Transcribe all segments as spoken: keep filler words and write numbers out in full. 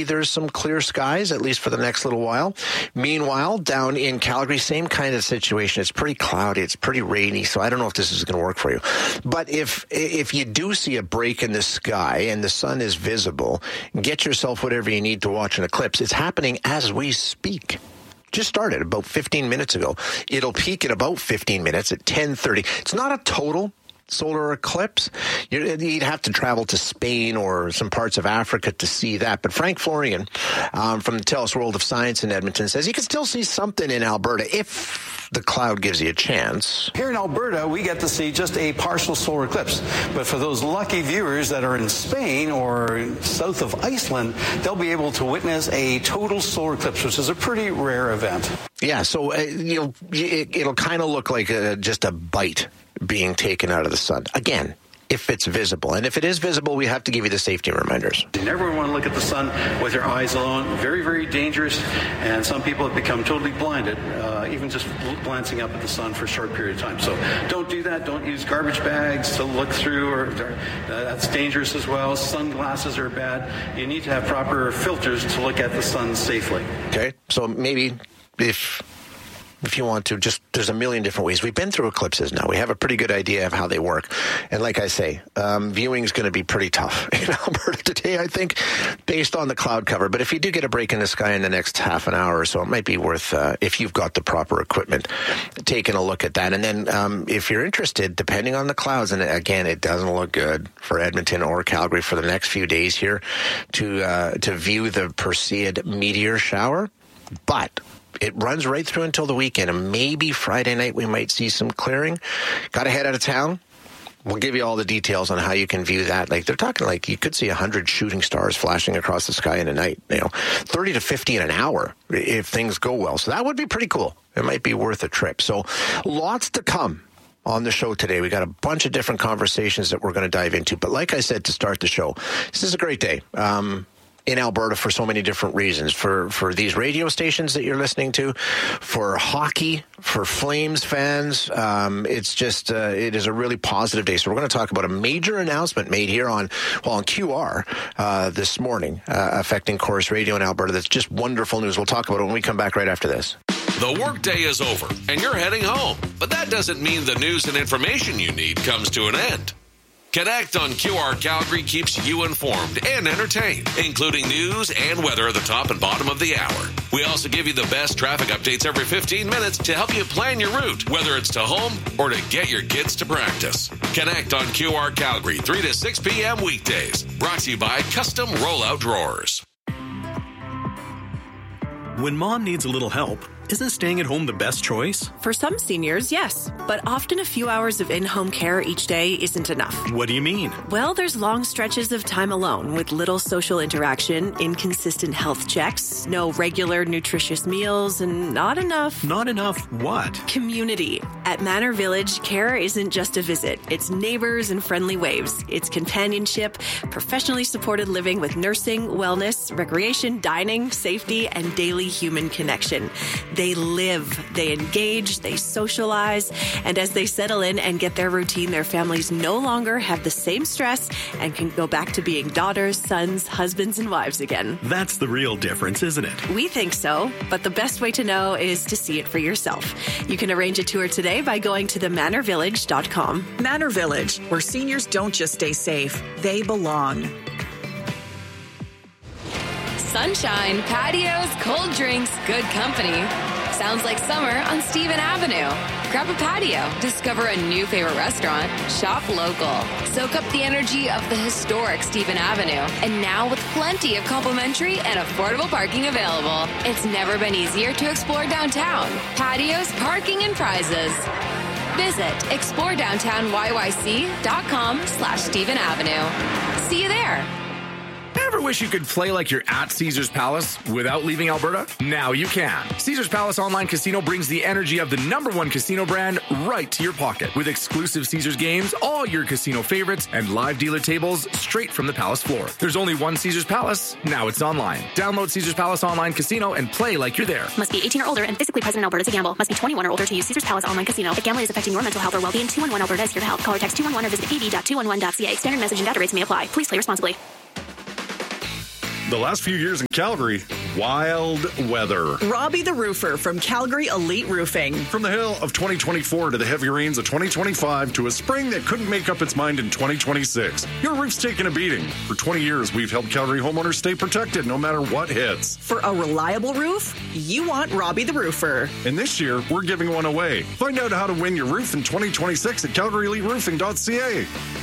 there's some clear skies, at least for the next little while. Meanwhile, down in Calgary, same kind of situation. It's pretty cloudy. It's pretty rainy, so I don't know if this is going to work for you. But if if you do see a break in the sky and the sun is visible, get yourself whatever you need to watch an eclipse. It's happening as we speak. Just started about fifteen minutes ago. It'll peak in about fifteen minutes at ten thirty. It's not a total solar eclipse. You'd have to travel to Spain or some parts of Africa to see that. But Frank Florian um, from the TELUS World of Science in Edmonton says you can still see something in Alberta if the cloud gives you a chance. Here in Alberta, we get to see just a partial solar eclipse. But for those lucky viewers that are in Spain or south of Iceland, they'll be able to witness a total solar eclipse, which is a pretty rare event. Yeah, so uh, you'll, it, it'll kind of look like a, just a bite being taken out of the sun. Again, if it's visible. And if it is visible, we have to give you the safety reminders. You never want to look at the sun with your eyes alone. Very, very dangerous. And some people have become totally blinded, uh, even just glancing up at the sun for a short period of time. So don't do that. Don't use garbage bags to look through. Or uh, that's dangerous as well. Sunglasses are bad. You need to have proper filters to look at the sun safely. Okay. So maybe if... If you want to, just there's a million different ways. We've been through eclipses now. We have a pretty good idea of how they work. And like I say, um, viewing is going to be pretty tough in Alberta today, I think, based on the cloud cover. But if you do get a break in the sky in the next half an hour or so, it might be worth, uh, if you've got the proper equipment, taking a look at that. And then um, if you're interested, depending on the clouds, and again, it doesn't look good for Edmonton or Calgary for the next few days here to uh, to view the Perseid meteor shower. But it runs right through until the weekend, and maybe Friday night we might see some clearing. Got to head out of town? We'll give you all the details on how you can view that. Like, they're talking like you could see one hundred shooting stars flashing across the sky in a night, you know, thirty to fifty in an hour if things go well. So that would be pretty cool. It might be worth a trip. So lots to come on the show today. We got a bunch of different conversations that we're going to dive into. But like I said to start the show, this is a great day. Um, in Alberta for so many different reasons, for for these radio stations that you're listening to, for hockey, for Flames fans. Um, it's just, uh, it is a really positive day. So we're going to talk about a major announcement made here on, well, on Q R uh, this morning, uh, affecting Chorus Radio in Alberta. That's just wonderful news. We'll talk about it when we come back right after this. The workday is over and you're heading home, but that doesn't mean the news and information you need comes to an end. Connect on Q R Calgary keeps you informed and entertained, including news and weather at the top and bottom of the hour. We also give you the best traffic updates every fifteen minutes to help you plan your route, whether it's to home or to get your kids to practice. Connect on Q R Calgary, three to six p.m. weekdays. Brought to you by Custom Rollout Drawers. When mom needs a little help, isn't staying at home the best choice? For some seniors, yes. But often a few hours of in-home care each day isn't enough. What do you mean? Well, there's long stretches of time alone with little social interaction, inconsistent health checks, no regular nutritious meals, and not enough... Not enough what? Community. At Manor Village, care isn't just a visit. It's neighbors and friendly waves. It's companionship, professionally supported living with nursing, wellness, recreation, dining, safety, and daily human connection. They live, they engage, they socialize, and as they settle in and get their routine, their families no longer have the same stress and can go back to being daughters, sons, husbands, and wives again. That's the real difference, isn't it? We think so, but the best way to know is to see it for yourself. You can arrange a tour today by going to the manor village dot com. Manor Village, where seniors don't just stay safe, they belong. Sunshine, patios, cold drinks, good company. Sounds like summer on Stephen Avenue. Grab a patio, discover a new favorite restaurant, shop local. Soak up the energy of the historic Stephen Avenue. And now with plenty of complimentary and affordable parking available. It's never been easier to explore downtown. Patios, parking, and prizes. Visit explore downtown y y c dot com slash Stephen Avenue. See you there. Ever wish you could play like you're at Caesars Palace without leaving Alberta? Now you can. Caesars Palace Online Casino brings the energy of the number one casino brand right to your pocket. With exclusive Caesars games, all your casino favorites, and live dealer tables straight from the Palace floor. There's only one Caesars Palace. Now it's online. Download Caesars Palace Online Casino and play like you're there. Must be eighteen or older and physically present in Alberta to gamble. Must be twenty-one or older to use Caesars Palace Online Casino. If gambling is affecting your mental health or well-being, two one one Alberta is here to help. Call or text two one one or visit p b dot two one one dot c a. Standard message and data rates may apply. Please play responsibly. The last few years in Calgary, wild weather. Robbie the Roofer from Calgary Elite Roofing. From the hail of twenty twenty-four to the heavy rains of twenty twenty-five to a spring that couldn't make up its mind in twenty twenty-six, your roof's taking a beating. For twenty years, we've helped Calgary homeowners stay protected no matter what hits. For a reliable roof, you want Robbie the Roofer. And this year, we're giving one away. Find out how to win your roof in twenty twenty-six at calgary elite roofing dot c a.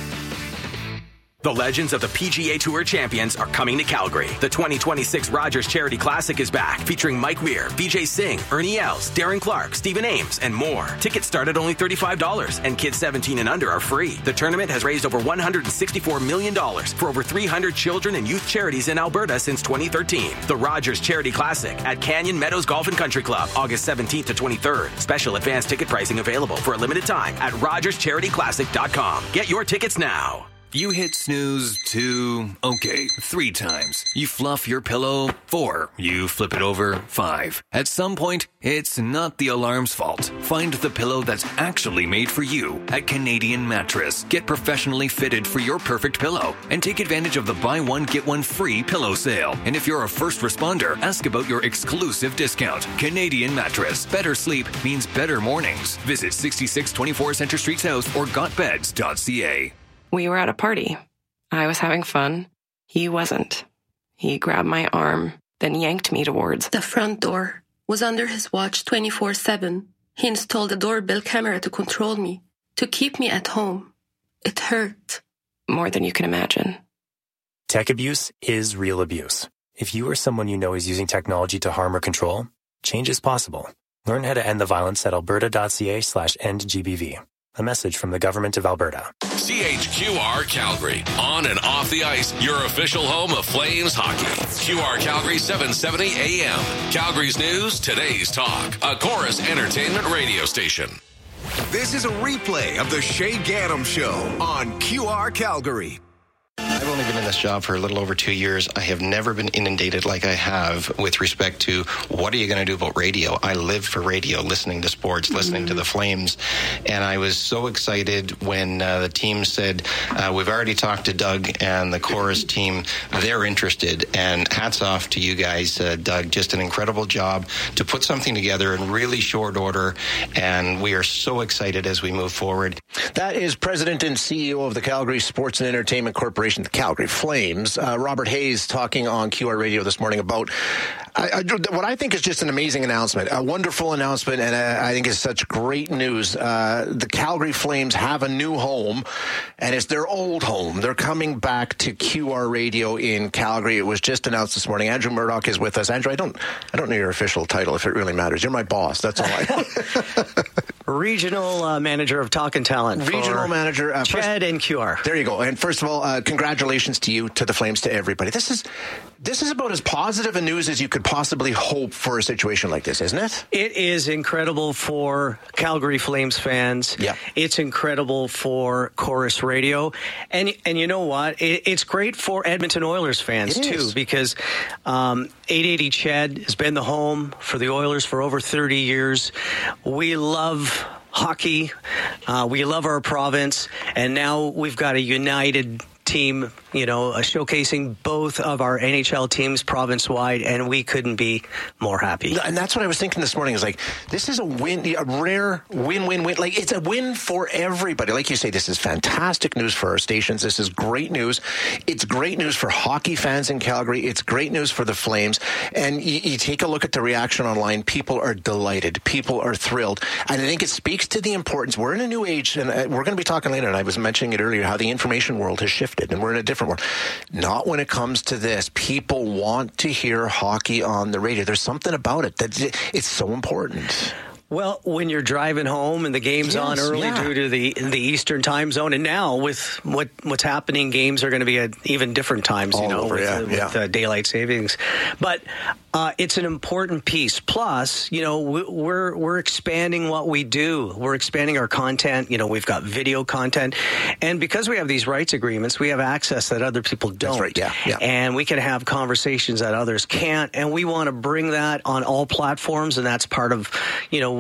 The legends of the P G A Tour champions are coming to Calgary. The twenty twenty-six Rogers Charity Classic is back, featuring Mike Weir, Vijay Singh, Ernie Els, Darren Clark, Stephen Ames, and more. Tickets start at only thirty-five dollars, and kids seventeen and under are free. The tournament has raised over one hundred sixty-four million dollars for over three hundred children and youth charities in Alberta since twenty thirteen. The Rogers Charity Classic at Canyon Meadows Golf and Country Club, August seventeenth to twenty-third. Special advance ticket pricing available for a limited time at rogers charity classic dot com. Get your tickets now. You hit snooze two, okay, three times. You fluff your pillow four. You flip it over five. At some point, it's not the alarm's fault. Find the pillow that's actually made for you at Canadian Mattress. Get professionally fitted for your perfect pillow and take advantage of the buy one, get one free pillow sale. And if you're a first responder, ask about your exclusive discount. Canadian Mattress. Better sleep means better mornings. Visit sixty-six twenty-four Centre Street South or got beds dot c a. We were at a party. I was having fun. He wasn't. He grabbed my arm, then yanked me towards the front door. Was under his watch twenty-four seven. He installed a doorbell camera to control me, to keep me at home. It hurt. More than you can imagine. Tech abuse is real abuse. If you or someone you know is using technology to harm or control, change is possible. Learn how to end the violence at alberta dot c a slash end G B V. A message from the Government of Alberta. C H Q R Calgary. On and off the ice, your official home of Flames hockey. Q R Calgary seven seventy A M. Calgary's news, today's talk. A Chorus Entertainment radio station. This is a replay of the Shay Gaddam Show on Q R Calgary. I've only been in this job for a little over two years. I have never been inundated like I have with respect to what are you going to do about radio? I live for radio, listening to sports, listening mm-hmm. to the Flames. And I was so excited when uh, the team said, uh, we've already talked to Doug and the Chorus team. They're interested. And hats off to you guys, uh, Doug. Just an incredible job to put something together in really short order. And we are so excited as we move forward. That is President and C E O of the Calgary Sports and Entertainment Corporation, the Calgary Flames, uh, Robert Hayes, talking on Q R Radio this morning about I, I, what I think is just an amazing announcement, a wonderful announcement, and uh, I think it's such great news. Uh, the Calgary Flames have a new home, and it's their old home. They're coming back to Q R Radio in Calgary. It was just announced this morning. Andrew Murdoch is with us. Andrew, I don't, I don't know your official title, if it really matters. You're my boss. That's all I know. Regional uh, Manager of Talk and Talent. Regional Manager. Uh, Chad first, and Q R. There you go. And first of all, uh, congratulations to you, to the Flames, to everybody. This is this is about as positive a news as you could possibly hope for a situation like this, isn't it? It is incredible for Calgary Flames fans. Yeah. It's incredible for Chorus Radio. And and you know what? It, it's great for Edmonton Oilers fans, it too, is. because um, eight eighty C H E D has been the home for the Oilers for over thirty years. We love hockey. Uh, we love our province. And now we've got a united team, you know, uh, showcasing both of our N H L teams province-wide, and we couldn't be more happy. And that's what I was thinking this morning, is like, this is a win, a rare win-win-win. Like, it's a win for everybody. Like you say, this is fantastic news for our stations. This is great news. It's great news for hockey fans in Calgary. It's great news for the Flames. And you, you take a look at the reaction online. People are delighted. People are thrilled. And I think it speaks to the importance. We're in a new age, and we're going to be talking later, and I was mentioning it earlier, how the information world has shifted. And we're in a different world. Not when it comes to this. People want to hear hockey on the radio. There's something about it that it's so important. Well, when you're driving home and the game's yes, on early yeah. due to the the Eastern time zone, and now with what what's happening, games are going to be at even different times, All you know, over, with, yeah, uh, yeah. with uh, daylight savings. But uh, it's an important piece. Plus, you know, we're we're expanding what we do. We're expanding our content. You know, we've got video content, and because we have these rights agreements, we have access that other people don't. That's right. Yeah, yeah. And we can have conversations that others can't. And we want to bring that on all platforms, and that's part of, you know,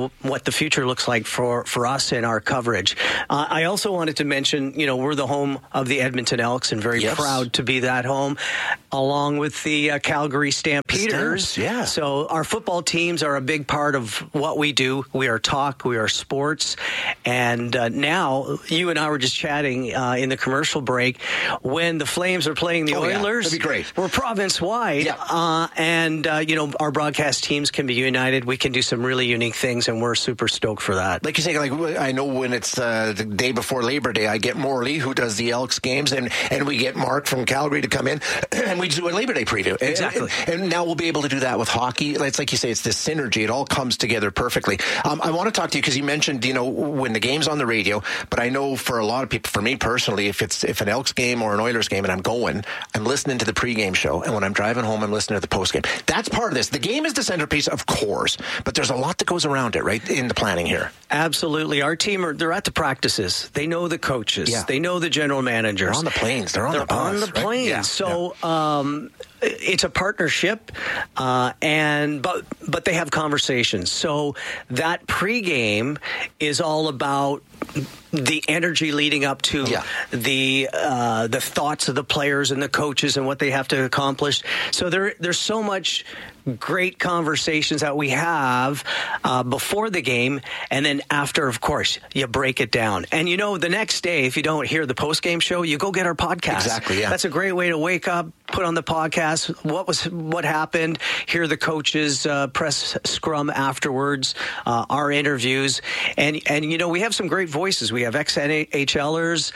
know, what the future looks like for, for us and our coverage. Uh, I also wanted to mention, you know, we're the home of the Edmonton Elks and very Yes. proud to be that home, along with the uh, Calgary Stampeders. Stamps, yeah. So our football teams are a big part of what we do. We are talk, we are sports. And uh, now, you and I were just chatting uh, in the commercial break, when the Flames are playing the Oh, yeah. Oilers, That'd be great. we're province-wide. Yeah. Uh, and, uh, you know, our broadcast teams can be united. We can do some really unique things, and we're super stoked for that. Like you say, like I know when it's uh, the day before Labor Day, I get Morley, who does the Elks games, and, and we get Mark from Calgary to come in, and we do a Labor Day preview. Exactly. And, and now we'll be able to do that with hockey. It's like you say, it's this synergy. It all comes together perfectly. Um, I want to talk to you because you mentioned, you know, when the game's on the radio, but I know for a lot of people, for me personally, if it's if an Elks game or an Oilers game and I'm going, I'm listening to the pregame show, and when I'm driving home, I'm listening to the postgame. That's part of this. The game is the centerpiece, of course, but there's a lot that goes around it, right, in the planning here. Absolutely. Our team, are they're at the practices. They know the coaches. Yeah. They know the general managers. They're on the planes. They're on They're the bus, on the right? planes. Yeah. So um, it's a partnership, uh, and but but they have conversations. So that pregame is all about the energy leading up to Yeah. the uh, the thoughts of the players and the coaches and what they have to accomplish. So there there's so much great conversations that we have uh, before the game, and then after, of course, you break it down. And you know, the next day, if you don't hear the post game show, you go get our podcast. Exactly. Yeah. That's a great way to wake up, put on the podcast. What was what happened? Hear the coaches uh, press scrum afterwards. Uh, our interviews, and and you know, we have some great voices. We have ex-NHLers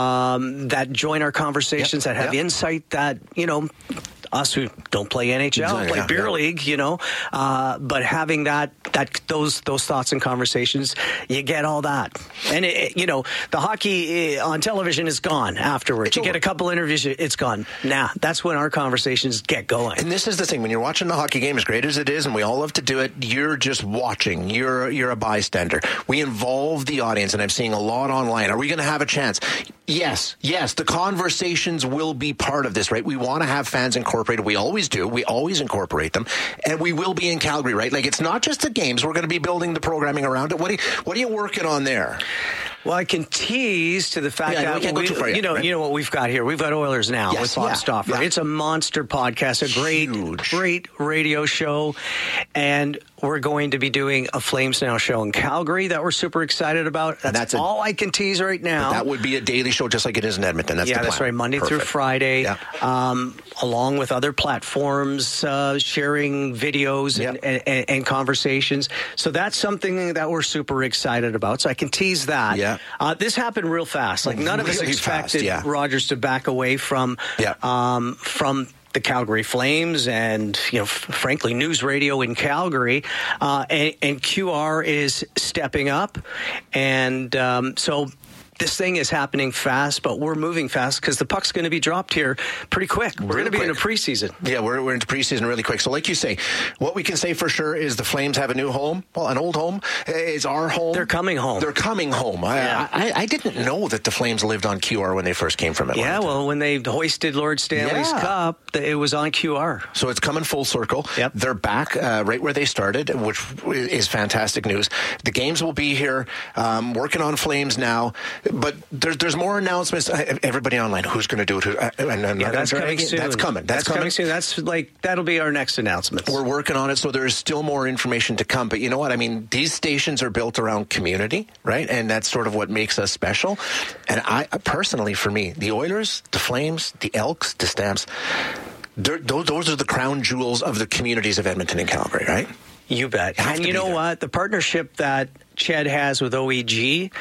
um, that join our conversations, Yep, that have yep. insight that, you know, us who don't play N H L, Exactly, play yeah, beer yeah. league, you know, uh, but having that that those those thoughts and conversations, you get all that. And it, it- you know, the hockey uh, on television is gone afterwards. It's you get over. a couple interviews, it's gone. Nah, that's when our conversations get going. And this is the thing, when you're watching the hockey game, as great as it is, and we all love to do it, you're just watching. You're you're a bystander. We involve the audience, and I'm seeing a lot online. Are we going to have a chance? Yes, yes. The conversations will be part of this, right? We want to have fans incorporated. We always do. We always incorporate them, and we will be in Calgary, right? Like, it's not just the games. We're going to be building the programming around it. What are you, what are you working on there? Well, I can tease to the fact Yeah, that we can't go we, too far yet, you know, right? you know what we've got here. We've got Oilers Now Yes, with Bob yeah, Stauffer. yeah. It's a monster podcast, a great, Huge. great radio show, and we're going to be doing a Flames Now show in Calgary that we're super excited about. That's, that's a- all I can tease right now. That would be a daily show, just like it is in Edmonton. That's yeah, the that's plan. right. Monday through Perfect. Friday, Yeah. um, along with other platforms, uh, sharing videos and, Yep. and, and, and conversations. So that's something that we're super excited about. So I can tease that. Yeah. Uh, this happened real fast. Like none of us Really expected fast, yeah. Rogers to back away from Yeah. um, from. the Calgary Flames and, you know, f- frankly, news radio in Calgary. Uh, and, and Q R is stepping up. And um, so this thing is happening fast, but we're moving fast because the puck's going to be dropped here pretty quick. We're going to be quick. in a preseason. Yeah, we're, we're into preseason really quick. So like you say, what we can say for sure is the Flames have a new home. Well, an old home is our home. They're coming home. They're coming home. I, Yeah. I, I didn't know that the Flames lived on Q R when they first came from Atlanta. Yeah, well, when they hoisted Lord Stanley's Yeah. Cup, it was on Q R. So it's coming full circle. Yep. They're back uh, right where they started, which is fantastic news. The games will be here, um, working on Flames now. But there, there's more announcements. Uh, Everybody online, who's going to do it? Who, uh, and I'm Yeah, not that's gonna- coming soon. That's coming. That's, That's coming soon. That's like, that'll be our next announcement. We're working on it, so there's still more information to come. But you know what? I mean, these stations are built around community, right? And that's sort of what makes us special. And I, personally, for me, the Oilers, the Flames, the Elks, the Stamps, they're- those, those are the crown jewels of the communities of Edmonton and Calgary, right? You bet. Have And to you be know there. what? The partnership that Ched has with O E G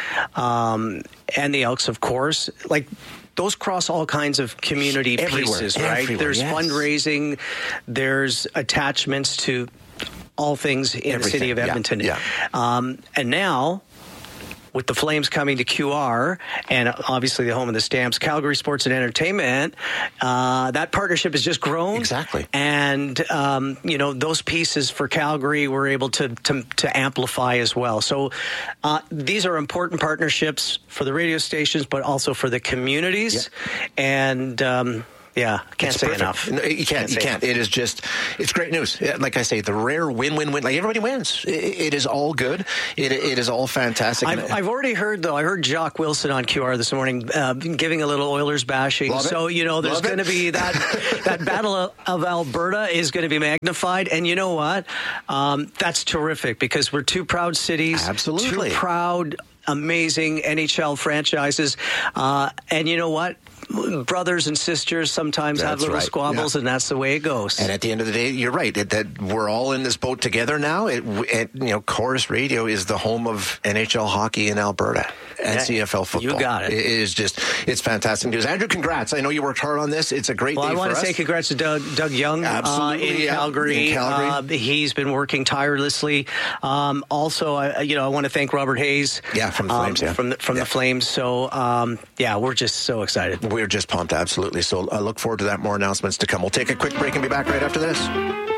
um, and the Elks, of course, like those cross all kinds of community Everywhere, pieces, right? everywhere, There's yes. fundraising, there's attachments to all things in the city of Everything, yeah, Edmonton. Um, and now, with the Flames coming to Q R and obviously the home of the Stamps, Calgary Sports and Entertainment, uh, that partnership has just grown. Exactly. And, um, you know, those pieces for Calgary were able to, to, to amplify as well. So uh, these are important partnerships for the radio stations, but also for the communities. Yeah. And, um, Yeah, can't It's say perfect. enough. No, you can't. Can't You say can't. It is just. It's great news. Yeah, like I say, the rare win-win-win. Like everybody wins. It, it is all good. It, it is all fantastic. I've, I've already heard though. I heard Jock Wilson on Q R this morning uh, giving a little Oilers bashing. Love it. So you know, there's Love it. going to be that that Battle of, of Alberta is going to be magnified. And you know what? Um, that's terrific because we're two proud cities. Absolutely. Two proud, amazing N H L franchises. Uh, and you know what? Brothers and sisters sometimes That's have little right. squabbles, Yeah. and that's the way it goes. And at the end of the day, you're right. It, that we're all in this boat together now. It, it, you know, Chorus Radio is the home of N H L hockey in Alberta and Yeah, C F L football. you got it. It is just, it's fantastic news. Andrew, congrats. I know you worked hard on this. It's a great Well, day I for want us. to say congrats to Doug, Doug Young uh, Absolutely, in, yeah. Calgary. In Calgary. Uh, he's been working tirelessly. Um, also, I, you know, I want to thank Robert Hayes. Yeah, from the um, Flames, yeah. From the, from Yeah. the Flames. So, um, yeah, we're just so excited. We're just pumped, absolutely. So I look forward to that. More announcements to come. We'll take a quick break and be back right after this.